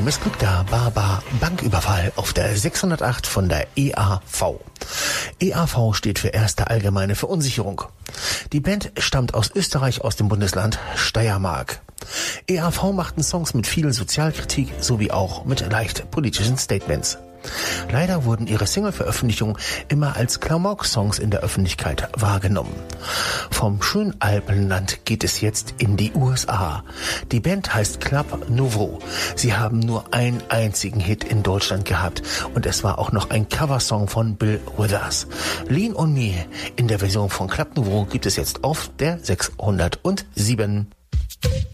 missglückter Banküberfall auf der 608 von der EAV. EAV steht für Erste Allgemeine Verunsicherung. Die Band stammt aus Österreich, aus dem Bundesland Steiermark. EAV machten Songs mit viel Sozialkritik sowie auch mit leicht politischen Statements. Leider wurden ihre Single-Veröffentlichungen immer als Klamauk-Songs in der Öffentlichkeit wahrgenommen. Vom schönen Alpenland geht es jetzt in die USA. Die Band heißt Club Nouveau. Sie haben nur einen einzigen Hit in Deutschland gehabt und es war auch noch ein Coversong von Bill Withers. Lean on Me in der Version von Club Nouveau gibt es jetzt auf der 607.